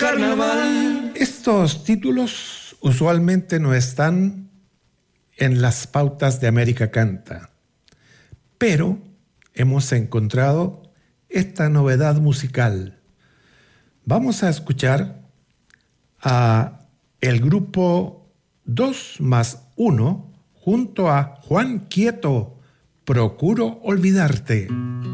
carnaval. Estos títulos usualmente no están en las pautas de América Canta, pero hemos encontrado esta novedad musical. Vamos a escuchar a el grupo 2+1 junto a Juan Quieto, Procuro Olvidarte.